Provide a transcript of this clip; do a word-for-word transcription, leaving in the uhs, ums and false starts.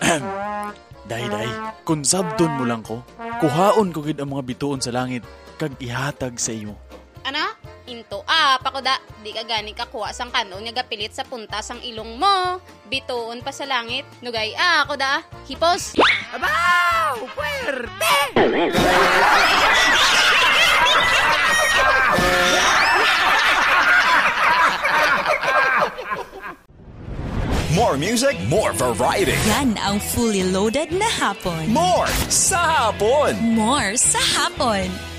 Day, day, kung sabdon mo lang ko, kuhaon ko gid ang mga bituon sa langit, kag ihatag sa imo. Ano? Into ah, pakuda, di ka gani kakuha sang kanon nga gapilit sa punta sang ilong mo. Bituon pa sa langit. Nugay ah, kuda, hipos. Abaw! Puwerte! More music, more variety. Yan ang fully loaded na hapon. More sa hapon. More sa hapon.